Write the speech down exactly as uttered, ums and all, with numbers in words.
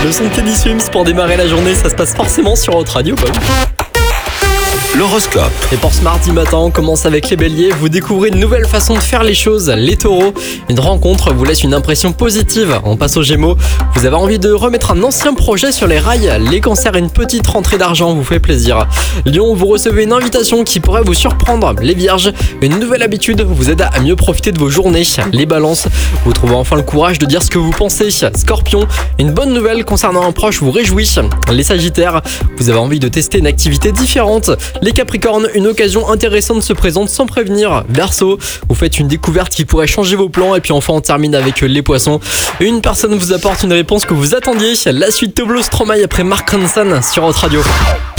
Le son de Teddy Swims pour démarrer la journée, ça se passe forcément sur votre radio. Bah oui. L'horoscope. Et pour ce mardi matin, on commence avec les béliers. Vous découvrez une nouvelle façon de faire les choses. Les taureaux, une rencontre vous laisse une impression positive. On passe aux gémeaux. Vous avez envie de remettre un ancien projet sur les rails. Les cancers, une petite rentrée d'argent vous fait plaisir. Lion, vous recevez une invitation qui pourrait vous surprendre. Les vierges, une nouvelle habitude vous aide à mieux profiter de vos journées. Les balances, vous trouvez enfin le courage de dire ce que vous pensez. Scorpion, une bonne nouvelle concernant un proche vous réjouit. Les sagittaires, vous avez envie de tester une activité différente. Les capricornes, une occasion intéressante se présente sans prévenir. Verseau, vous faites une découverte qui pourrait changer vos plans. Et puis enfin on termine avec les poissons. Une personne vous apporte une réponse que vous attendiez. La suite Toblo Stromae après Mark Ronson sur votre radio.